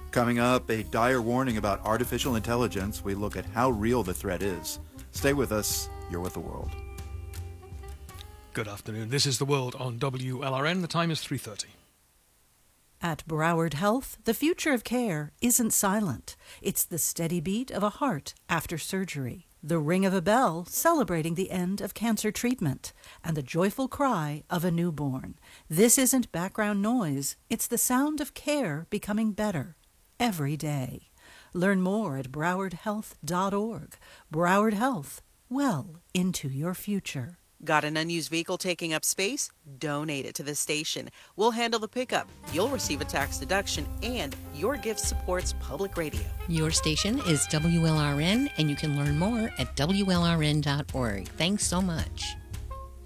Coming up, a dire warning about artificial intelligence. We look at how real the threat is. Stay with us. You're with the world. Good afternoon. This is The World on WLRN. The time is 3:30. At Broward Health, the future of care isn't silent. It's the steady beat of a heart after surgery, the ring of a bell celebrating the end of cancer treatment, and the joyful cry of a newborn. This isn't background noise. It's the sound of care becoming better every day. Learn more at browardhealth.org. Broward Health, well into your future. Got an unused vehicle taking up space? Donate it to the station. We'll handle the pickup. You'll receive a tax deduction, and your gift supports public radio. Your station is WLRN, and you can learn more at WLRN.org. Thanks so much.